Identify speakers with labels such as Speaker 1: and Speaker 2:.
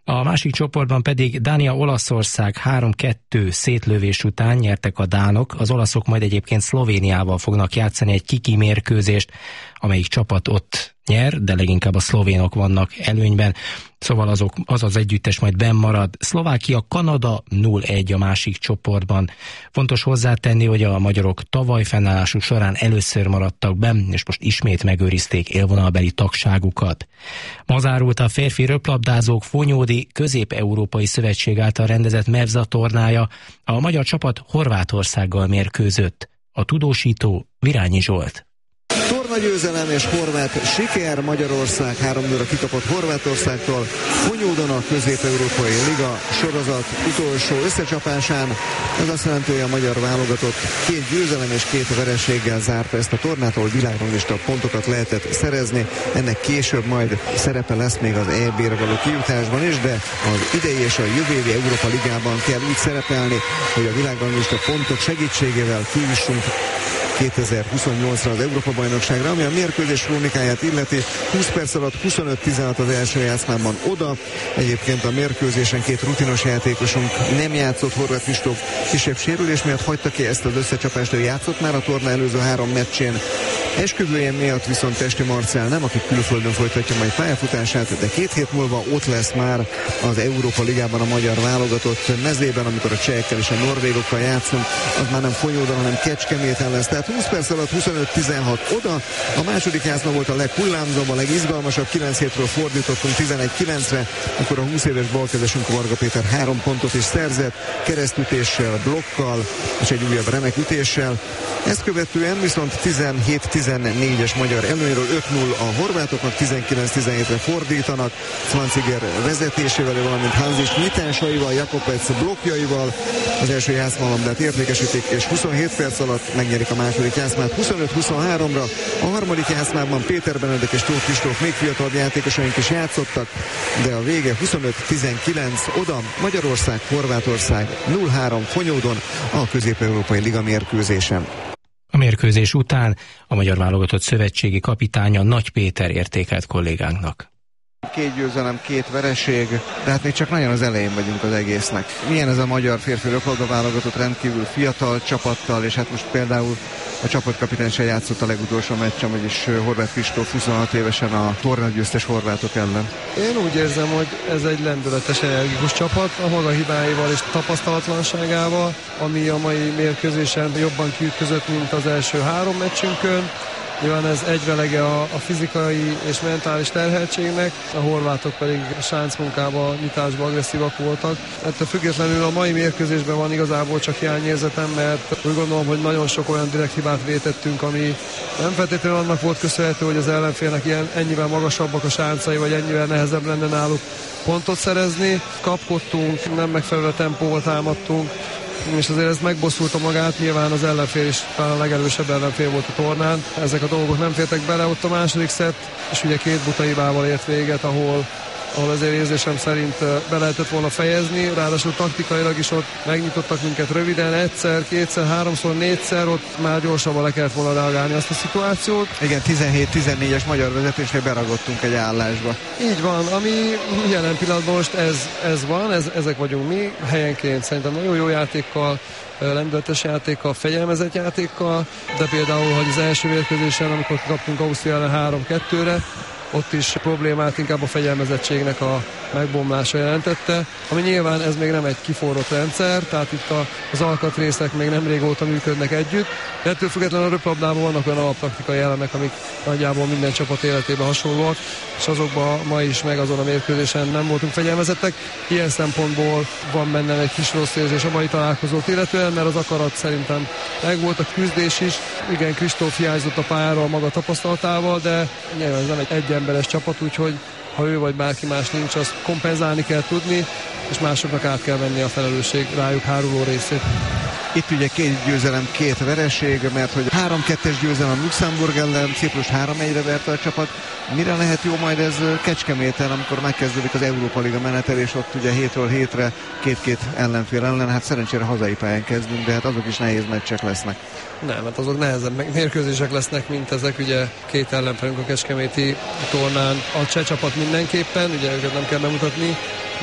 Speaker 1: A másik csoportban pedig Dánia-Olaszország 3-2 szétlövés után nyertek a dánok, az olaszok majd egyébként Szlovéniával fognak játszani egy kiki mérkőzést, amelyik csapat ott nyer, de leginkább a szlovénok vannak előnyben, szóval az az együttes majd benn marad. Szlovákia-Kanada 0-1 a másik csoportban. Fontos hozzátenni, hogy a magyarok tavaly fennállásuk során először maradtak benn, és most ismét megőrizték élvonalbeli tagságukat. Ma zárult a férfi röplabdázók Fonyódi Közép-Európai Szövetség által rendezett MEVZA tornája. A magyar csapat Horvátországgal mérkőzött. A tudósító Virányi Zsolt.
Speaker 2: Győzelem és horvát siker, Magyarország 3-0-ra kikapott Horvátországtól Fonyódon a Közép-Európai Liga sorozat utolsó összecsapásán. Ez azt jelenti, hogy a magyar válogatott 2 győzelem és 2 vereséggel zárta ezt a tornát, ahol világranglista pontokat lehetett szerezni. Ennek később majd szerepe lesz még az EB-re való kijutásban is, de az idei és a jövő évi Európa Ligában kell úgy szerepelni, hogy a világranglista pontok segítségével kijussunk 2028-ra az Európa-bajnokságra, ami a mérkőzés krónikáját illeti. 20 perc alatt 25-16 az első játszmában oda. Egyébként a mérkőzésen 2 rutinos játékosunk nem játszott. Horváth Kristóf kisebb sérülés miatt hagyta ki ezt az összecsapást, ő játszott már a torna előző 3 meccsén. Esküvője miatt viszont Testi Marcell nem, aki külföldön folytatja majd pályafutását, de 2 hét múlva ott lesz már az Európa Ligában a magyar válogatott mezében, amikor a csehekkel és a norvégokkal játszunk, az már nem Fonyódon, hanem Kecskeméten lesz. Tehát 20 perc alatt 25-16 oda. A második játszma volt a leghullámzóbb, a legizgalmasabb, 9 hétről fordítottunk 11-9-re, akkor a 20 éves balkezesünk Varga Péter 3 pontot is szerzett, keresztütéssel, blokkal és egy újabb remek ütéssel. Ezt követően viszont 17-14-es magyar előnyről 5-0 a horvátoknak, 19-17-re fordítanak, Zwanciger vezetésével, valamint Hanzis nyitásaival, Jakobec blokkjaival az első játszmalabdát értékesítik, és 27 perc alatt megnyerik a második játszmát 25-23-ra. A harmadik játszmában Péter Benedek és Tóth Kristóf még fiatalabb játékosaink is játszottak, de a vége 25-19 oda. Magyarország, Horvátország 0-3 Fonyódon a Közép-Európai Liga mérkőzésen.
Speaker 1: A mérkőzés után a magyar válogatott szövetségi kapitánya Nagy Péter értékelt kollégánknak.
Speaker 2: 2 győzelem, 2 vereség, de hát még csak nagyon az elején vagyunk az egésznek. Milyen ez a magyar férfi röplabda válogatott, rendkívül fiatal csapattal, és hát most például a csapatkapitány se játszott a legutolsó meccsen, vagyis Horváth Kristóf 26 évesen a tornagyőztes horvátok ellen.
Speaker 3: Én úgy érzem, hogy ez egy lendületes, energikus csapat, a maga hibáival és tapasztalatlanságával, ami a mai mérkőzésen jobban kiütközött, mint az első 3 meccsünkön. Nyilván ez egyvelege a fizikai és mentális terheltségnek, a horvátok pedig a sáncmunkában, nyitásban agresszívak voltak. Ettől függetlenül a mai mérkőzésben van igazából csak hiányérzetem, mert úgy gondolom, hogy nagyon sok olyan direkt hibát vétettünk, ami nem feltétlenül annak volt köszönhető, hogy az ellenfélnek ennyivel magasabbak a sáncai, vagy ennyivel nehezebb lenne náluk pontot szerezni. Kapkodtunk, nem megfelelő tempóval támadtunk, és azért ez megbosszulta magát, nyilván az ellenfél is talán a legerősebb ellenfél volt a tornán. Ezek a dolgok nem fértek bele, ott a második szett, és ugye 2 buta hibával ért véget, ahol azért érzésem szerint be lehetett volna fejezni, ráadásul taktikailag is ott megnyitottak minket röviden, egyszer, kétszer, 3-szor, 4-szer, ott már gyorsabban le kellett volna reagálni azt a szituációt.
Speaker 2: Igen, 17-14-es magyar vezetésre beragottunk egy állásba.
Speaker 3: Így van, ami jelen pillanatban most ez van, ezek vagyunk mi, helyenként szerintem nagyon jó játékkal, lendületes játékkal, fegyelmezett játékkal, de például, hogy az első mérkőzésen, amikor kaptunk Ausztria ellen 3-2-re, ott is problémát inkább a fegyelmezettségnek a megbomlása jelentette, ami nyilván ez még nem egy kiforrott rendszer, tehát itt az alkatrészek még nem régóta működnek együtt, de ettől függetlenül a röplabdában vannak olyan alaptaktikai elemek, amik nagyjából minden csapat életében hasonlóak, és azokban ma is meg azon a mérkőzésen nem voltunk fegyelmezettek. Ilyen szempontból van bennem egy kis rossz érzés a mai találkozót illetően, mert az akarat szerintem megvolt, a küzdés is. Igen, Kristóf hiányzott a pályáról maga tapasztalatával, de nyilván ez nem egy egyemberes csapat, úgyhogy ha ő vagy bárki más nincs, azt kompenzálni kell tudni, és másoknak át kell venni a felelősség rájuk háruló részét.
Speaker 2: Itt ugye 2 győzelem, 2 vereség, mert hogy 3-2-es győzelem Luxemburg ellen, Ciprus 3-1-re verte a csapat. Mire lehet jó majd ez Kecskeméten, amikor megkezdődik az Európa Liga menetelés, ott ugye hétről hétre 2-2 ellenfél ellen, hát szerencsére hazai pályán kezdünk, de hát azok is nehéz meccsek lesznek.
Speaker 3: Nem, hát azok nehezebb mérkőzések lesznek, mint ezek, ugye 2 ellenfelünk a kecskeméti tornán. A cseh csapat mindenképpen, ugye őket nem kell bemutatni,